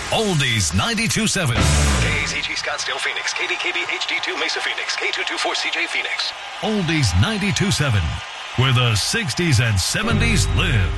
Oldies 92.7. KAZG Scottsdale Phoenix, KDKB HD2 Mesa Phoenix, K224 CJ Phoenix. Oldies 92.7, where the 60s and 70s live.